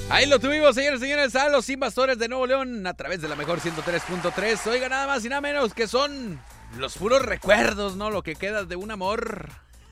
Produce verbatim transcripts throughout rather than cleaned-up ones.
Ahí lo tuvimos, señores y señores, a los Invasores de Nuevo León a través de la mejor ciento tres punto tres. Oiga, nada más y nada menos que son los puros recuerdos, ¿no? Lo que queda de un amor.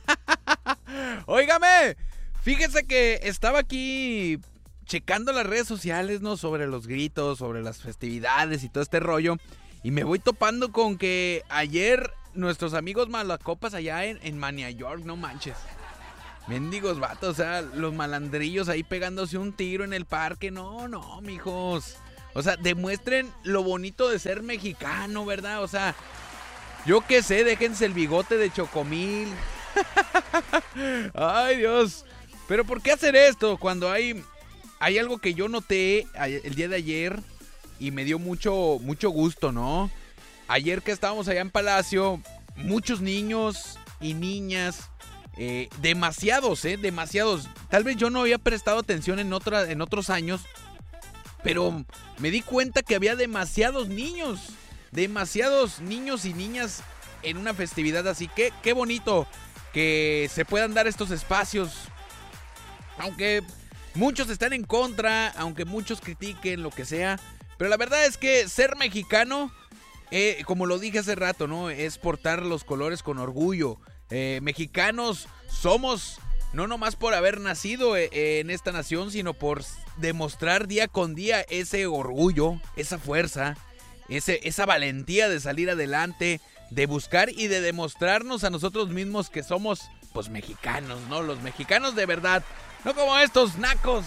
Óigame, fíjese que estaba aquí checando las redes sociales, ¿no? Sobre los gritos, sobre las festividades y todo este rollo. Y me voy topando con que ayer nuestros amigos malacopas allá en, en Mania York, no manches. Mendigos vatos, o sea, los malandrillos ahí pegándose un tiro en el parque. No, no, mijos. O sea, demuestren lo bonito de ser mexicano, ¿verdad? O sea, yo qué sé, déjense el bigote de chocomil. Ay, Dios. Pero ¿por qué hacer esto cuando hay, hay algo que yo noté el día de ayer y me dio mucho, mucho gusto, ¿no? Ayer que estábamos allá en Palacio, muchos niños y niñas... Eh, demasiados, eh, demasiados. Tal vez yo no había prestado atención en, otra, en otros años, pero me di cuenta que había demasiados niños, demasiados niños y niñas en una festividad así. Que qué bonito que se puedan dar estos espacios, aunque muchos están en contra, aunque muchos critiquen lo que sea, pero la verdad es que ser mexicano, eh, como lo dije hace rato, ¿no? Es portar los colores con orgullo. Eh, mexicanos somos, no nomás por haber nacido eh, en esta nación, sino por demostrar día con día ese orgullo, esa fuerza, ese, esa valentía de salir adelante, de buscar y de demostrarnos a nosotros mismos que somos, pues, mexicanos, ¿no? Los mexicanos de verdad, no como estos nacos,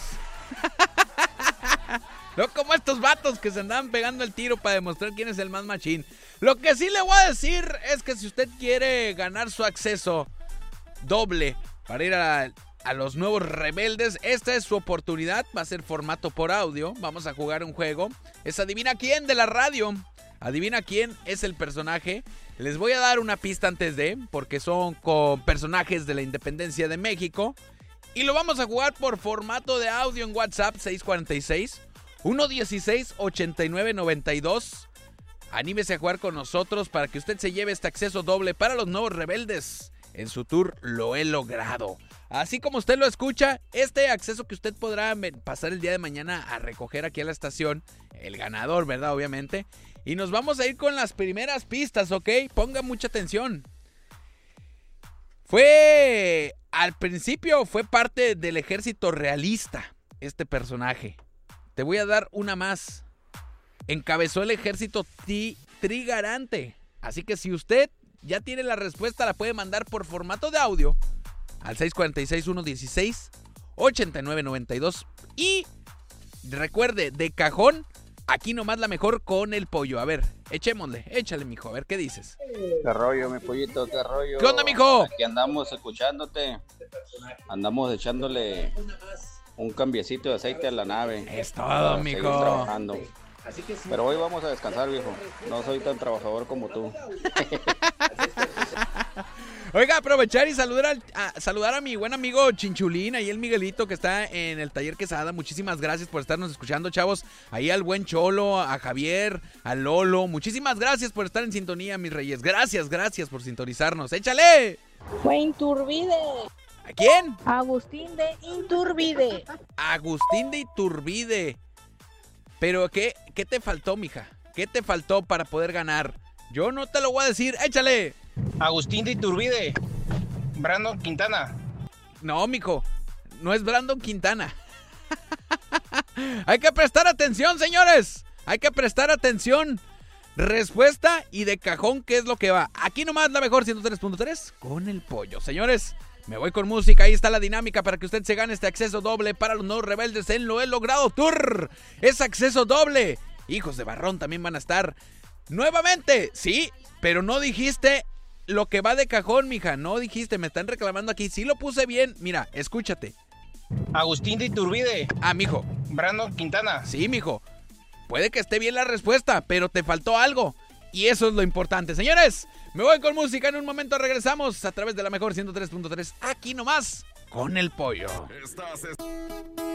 no como estos vatos que se andaban pegando el tiro para demostrar quién es el más machín. Lo que sí le voy a decir es que si usted quiere ganar su acceso doble para ir a, a los nuevos rebeldes, esta es su oportunidad. Va a ser formato por audio. Vamos a jugar un juego. Es adivina quién de la radio. Adivina quién es el personaje. Les voy a dar una pista antes de, porque son con personajes de la independencia de México. Y lo vamos a jugar por formato de audio en WhatsApp seis cuatro seis, uno uno seis, ocho nueve nueve dos. Anímese a jugar con nosotros para que usted se lleve este acceso doble para los nuevos rebeldes. En su tour Lo He Logrado. Así como usted lo escucha, este acceso que usted podrá pasar el día de mañana a recoger aquí a la estación. El ganador, ¿verdad? Obviamente. Y nos vamos a ir con las primeras pistas, ¿ok? Ponga mucha atención. Fue... Al principio fue parte del ejército realista este personaje. Te voy a dar una más. Encabezó el ejército tri- trigarante. Así que si usted ya tiene la respuesta, la puede mandar por formato de audio al seis cuatro seis, uno uno seis, ocho nueve nueve dos. Y recuerde, de cajón, aquí nomás la mejor con el pollo. A ver, echémosle, échale, mijo, a ver qué dices. Qué rollo, mi pollito, qué rollo. ¿Qué onda, mijo? Aquí andamos escuchándote. Andamos echándole un cambiecito de aceite a la nave. Es todo, mijo. Seguir trabajando. Pero hoy vamos a descansar, viejo. No soy tan trabajador como tú. Oiga, aprovechar y saludar, al, a, saludar a mi buen amigo Chinchulín, ahí el Miguelito que está en el taller Quesada. Muchísimas gracias por estarnos escuchando, chavos. Ahí al buen Cholo, a Javier, a Lolo. Muchísimas gracias por estar en sintonía, mis reyes. Gracias, gracias por sintonizarnos. ¡Échale! Fue Iturbide. ¿A quién? Agustín de Iturbide. Agustín de Iturbide. Pero, ¿qué, ¿qué te faltó, mija? ¿Qué te faltó para poder ganar? Yo no te lo voy a decir. ¡Échale! Agustín de Iturbide. Brandon Quintana. No, mijo. No es Brandon Quintana. Hay que prestar atención, señores. Hay que prestar atención. Respuesta y de cajón, ¿qué es lo que va? Aquí nomás la mejor ciento tres punto tres con el pollo. Señores, me voy con música. Ahí está la dinámica para que usted se gane este acceso doble para los nuevos rebeldes en Lo He Logrado Tour. Es acceso doble. Hijos de Barrón también van a estar. Nuevamente, sí, pero no dijiste lo que va de cajón, mija. No dijiste, me están reclamando aquí. Sí lo puse bien. Mira, escúchate. Agustín de Iturbide. Ah, mijo. Brandon Quintana. Sí, mijo. Puede que esté bien la respuesta, pero te faltó algo. Y eso es lo importante. Señores, me voy con música. En un momento regresamos a través de la mejor ciento tres punto tres. Aquí nomás, con el pollo. Estás...